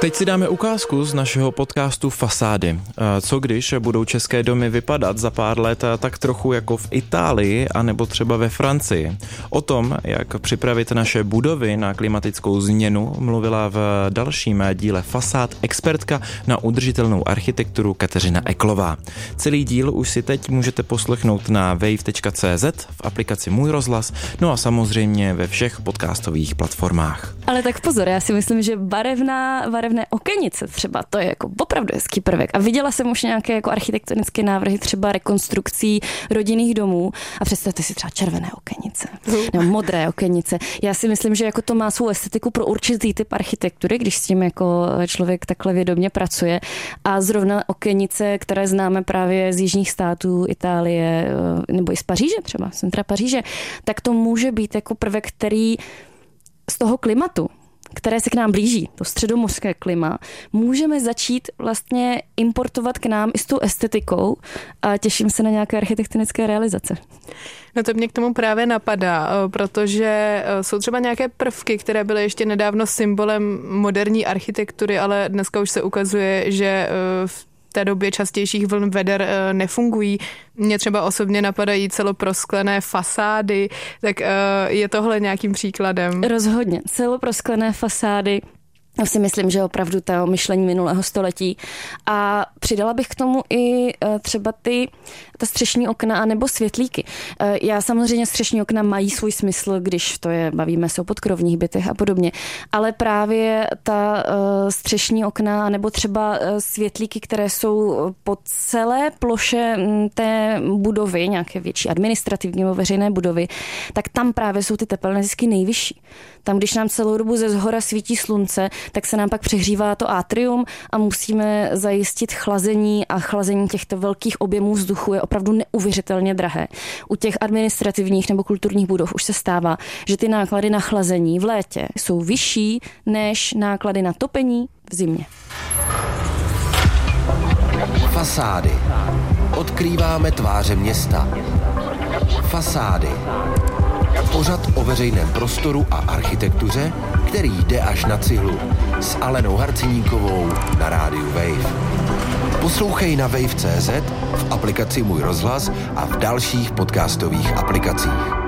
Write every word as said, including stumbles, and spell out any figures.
Teď si dáme ukázku z našeho podcastu Fasády. Co když budou české domy vypadat za pár let tak trochu jako v Itálii anebo třeba ve Francii? O tom, jak připravit naše budovy na klimatickou změnu, mluvila v dalším díle Fasád expertka na udržitelnou architekturu Kateřina Eklová. Celý díl už si teď můžete poslechnout na wave tečka cé zet, v aplikaci Můj rozhlas, no a samozřejmě ve všech podcastových platformách. Ale tak pozor, já si myslím, že barevná, barevné okenice třeba, to je jako opravdu hezký prvek. A viděla jsem už nějaké jako architektonické návrhy třeba rekonstrukcí rodinných domů a představte si třeba červené okenice, nebo modré okenice. Já si myslím, že jako to má svou estetiku pro určitý typ architektury, když s tím jako člověk takhle vědomě pracuje. A zrovna okenice, které známe právě z jižních států, Itálie, nebo i z Paříže třeba, z centra Paříže, tak to může být jako prvek, který z toho klimatu, které se k nám blíží, to středomořské klima, můžeme začít vlastně importovat k nám i s tou estetikou a těším se na nějaké architektonické realizace. No to mě k tomu právě napadá, protože jsou třeba nějaké prvky, které byly ještě nedávno symbolem moderní architektury, ale dneska už se ukazuje, že v té době častějších vln veder nefungují. Mně třeba osobně napadají celoprosklené fasády, tak je tohle nějakým příkladem? Rozhodně. Celoprosklené fasády, já si myslím, že opravdu to myšlení minulého století. A přidala bych k tomu i třeba ty ta střešní okna anebo světlíky. Já samozřejmě střešní okna mají svůj smysl, když to je, bavíme se o podkrovních bytech a podobně, ale právě ta střešní okna nebo třeba světlíky, které jsou po celé ploše té budovy, nějaké větší administrativní nebo veřejné budovy, tak tam právě jsou ty tepelné zisky nejvyšší. Tam, když nám celou dobu ze zhora svítí slunce, tak se nám pak přehřívá to atrium a musíme zajistit chlazení a chlazení těchto velkých objemů vzduchu je opravdu neuvěřitelně drahé. U těch administrativních nebo kulturních budov už se stává, že ty náklady na chlazení v létě jsou vyšší než náklady na topení v zimě. Fasády. Odkrýváme tváře města. Fasády. Pořad o veřejném prostoru a architektuře, který jde až na cihlu. S Alenou Harciníkovou na rádiu Wave. Poslouchej na wave tečka cé zet, v aplikaci Můj rozhlas a v dalších podcastových aplikacích.